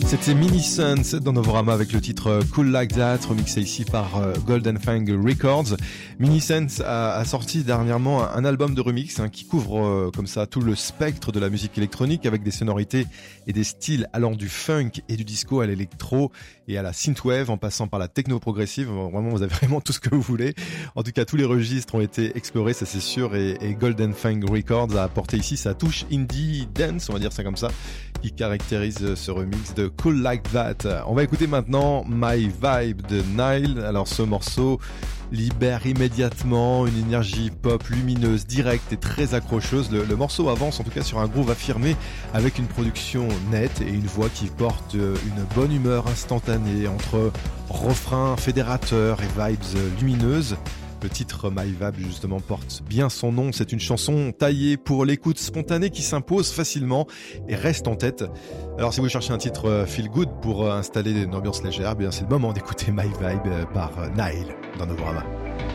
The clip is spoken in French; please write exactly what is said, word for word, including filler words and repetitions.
C'était Miniscence dans Novorama avec le titre Cool Like That, remixé ici par Golden Fang Records. Miniscence a, a sorti dernièrement un album de remix hein, qui couvre euh, comme ça tout le spectre de la musique électronique avec des sonorités et des styles allant du funk et du disco à l'électro et à la synthwave en passant par la techno progressive. Vraiment, vous avez vraiment tout ce que vous voulez. En tout cas, tous les registres ont été explorés, ça c'est sûr, et, et Golden Fang Records a apporté ici sa touche indie dance, on va dire ça comme ça, qui caractérise ce remix de Cool Like That. On va écouter maintenant My Vibe de Nile. Alors ce morceau libère immédiatement une énergie pop lumineuse, directe et très accrocheuse. Le, le morceau avance en tout cas sur un groove affirmé avec une production nette et une voix qui porte une bonne humeur instantanée entre refrain fédérateur et vibes lumineuses. Le titre My Vibe justement porte bien son nom, c'est une chanson taillée pour l'écoute spontanée qui s'impose facilement et reste en tête. Alors si vous cherchez un titre feel good pour installer une ambiance légère, bien c'est le moment d'écouter My Vibe par Nile dans Novorama.